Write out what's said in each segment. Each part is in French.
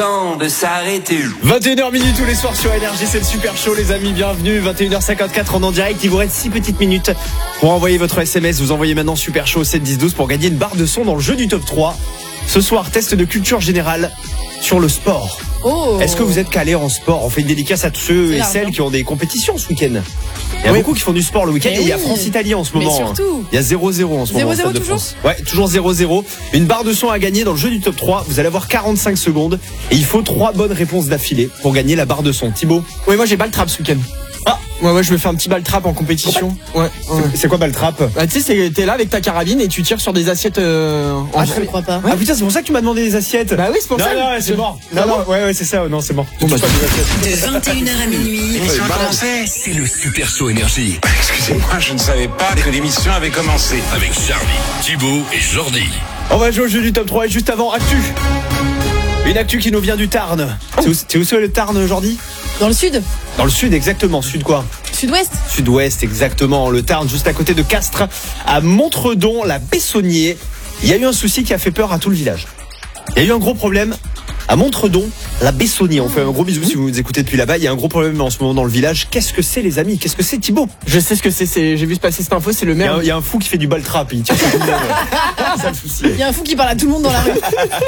Temps de s'arrêter. 21h minutes tous les soirs sur Énergie, c'est le super show les amis, bienvenue. 21h54 en direct, il vous reste 6 petites minutes pour envoyer votre SMS. Vous envoyez maintenant super show 7 10 12 pour gagner une barre de son dans le jeu du top 3. Ce soir, test de culture générale sur le sport. Oh. Est-ce que vous êtes calé en sport? On fait une dédicace à tous ceux et celles qui ont des compétitions ce week-end. Il y a beaucoup qui font du sport le week-end et il y a France-Italie en ce moment. Mais surtout. Il y a 0-0 en ce moment. 0-0 toujours France. Ouais, toujours 0-0. Une barre de son à gagner dans le jeu du top 3. Vous allez avoir 45 secondes et il faut 3 bonnes réponses d'affilée pour gagner la barre de son. Thibaut? Oui, moi j'ai ball trap ce week-end. Ah ouais, je me fais un petit ball trap en compétition. Ouais. C'est quoi ball trap? Bah, tu sais, t'es là avec ta carabine et tu tires sur des assiettes en Je ne crois pas. Ah putain, c'est pour ça que tu m'as demandé des assiettes. Bah oui, c'est pour ça. Non, c'est mort. Non, ouais, c'est ça. Non, c'est mort. Bon, bah, De 21h à minuit, l'émission a commencé. C'est le Super Show Énergie. Excusez-moi, je ne savais pas que l'émission avait commencé. Avec Charlie, Thibaut et Jordi. On va jouer au jeu du top 3 et juste avant, actu. Une actu qui nous vient du Tarn. C'est où c'est le Tarn, Jordi? Dans le sud? Dans le sud, exactement. Sud quoi? Sud-ouest? Sud-ouest, exactement. Le Tarn, juste à côté de Castres, à Montredon, la Bessonnier. Il y a eu un souci qui a fait peur à tout le village. Il y a eu un gros problème à Montredon, la Bessonnier. On fait un gros bisou si vous nous écoutez depuis là-bas. Il y a un gros problème en ce moment dans le village. Qu'est-ce que c'est, les amis? Qu'est-ce que c'est, Thibaut? Je sais ce que c'est. J'ai vu se passer cette info. C'est le maire. Il y a un fou qui fait du ball trap. Il tire sur tout le monde. C'est ça le souci. Il y a un fou qui parle à tout le monde dans la rue.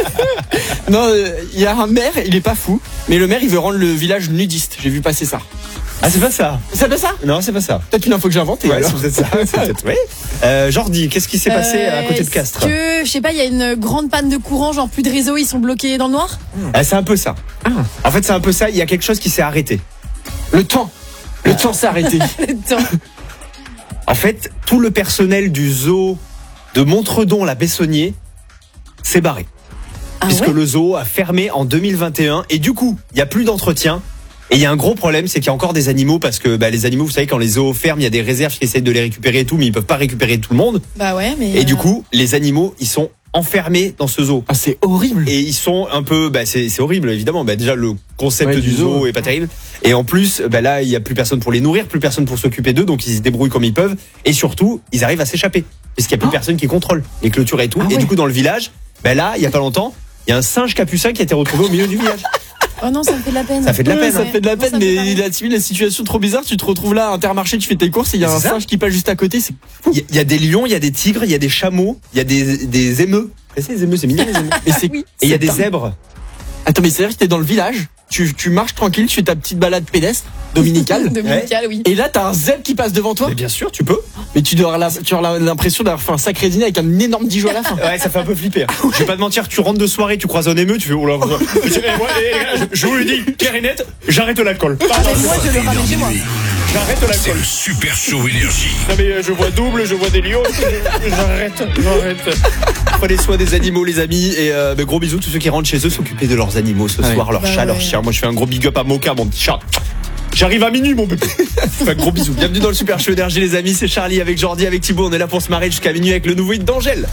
Non, il y a un maire. Il est pas fou, mais le maire il veut rendre le village nudiste. J'ai vu passer ça. Ah, c'est pas ça? C'est pas ça? Non, c'est pas ça. Peut-être une info que j'ai inventée. Ouais, alors. c'est peut-être ça. C'est peut-être, oui. Jordi, qu'est-ce qui s'est passé à côté de Castres? Que, je sais pas, il y a une grande panne de courant, genre plus de réseau, ils sont bloqués dans le noir? C'est un peu ça. En fait, c'est un peu ça. Il y a quelque chose qui s'est arrêté. Le temps s'est arrêté. Attends. En fait, tout le personnel du zoo de Montredon, la Bessonnier, s'est barré. Ah Puisque ouais? le zoo a fermé en 2021 et du coup, il n'y a plus d'entretien. Et il y a un gros problème, c'est qu'il y a encore des animaux parce que les animaux, vous savez, quand les zoos ferment, il y a des réserves qui essayent de les récupérer et tout, mais ils peuvent pas récupérer tout le monde. Bah ouais, mais. Et du coup, les animaux, ils sont enfermés dans ce zoo. Ah, c'est horrible. Et ils sont un peu, c'est horrible évidemment. Déjà le concept Ouais, du zoo zoo est pas terrible. Et en plus, là il y a plus personne pour les nourrir, plus personne pour s'occuper d'eux, donc ils se débrouillent comme ils peuvent. Et surtout, ils arrivent à s'échapper parce qu'il y a plus personne qui contrôle les clôtures et tout. Ah et ouais. du coup dans le village, là il y a pas longtemps, il y a un singe capucin qui a été retrouvé au milieu du village. Oh non, ça me fait de la peine. Ça fait de la Ouais, peine. ça fait de la Non, peine, ça me fait mais pas il a la situation trop bizarre. Tu te retrouves là à Intermarché, tu fais tes courses et il y a C'est un ça. singe qui passe juste à côté. C'est Il y a des lions, il y a des tigres, il y a des chameaux, il y a des émeus. C'est les émeus, c'est mignon les émeus. mais c'est Oui. Et il y a des dingue. zèbres. Attends, mais c'est-à-dire que t'es dans le village, tu marches tranquille, tu fais ta petite balade pédestre dominicale. Dominical, oui. Et là, t'as un zèbre qui passe devant toi. Mais bien sûr, tu peux. Mais tu dois avoir l'impression d'avoir fait un sacré dîner avec un énorme Dijon à la fin. Ouais, ça fait un peu flipper. Je vais pas te mentir, tu rentres de soirée, tu croises un émeu, tu fais oh là. Je vous le dis, clair et net, j'arrête l'alcool. Pardon, Moi, je le ramène chez moi. j'arrête C'est l'alcool. le Super Show Énergie. Non mais je vois double, je vois des lions. J'arrête. Prenez soin des animaux, les amis, et gros bisous tous ceux qui rentrent chez eux, s'occuper de leurs animaux ce soir, leurs Bah chats, leurs ouais. chiens. Moi, je fais un gros big up à Moka, mon petit chat. J'arrive à minuit, mon bébé. Enfin, gros bisous. Bienvenue dans le Super Show Énergie, les amis. C'est Charlie avec Jordi, avec Thibaut. On est là pour se marrer jusqu'à minuit avec le nouveau hit d'Angèle.